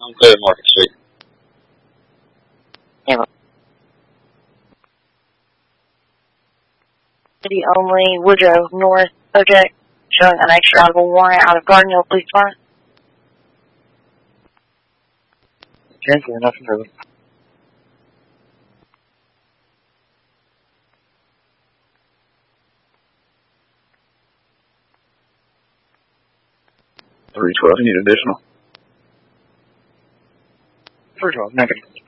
I'm clear Market Street. City only, Woodrow North, subject showing an extraditable warrant out of Garden Hill Police Department. Cancel, nothing really. $312, you need additional. $312, negative.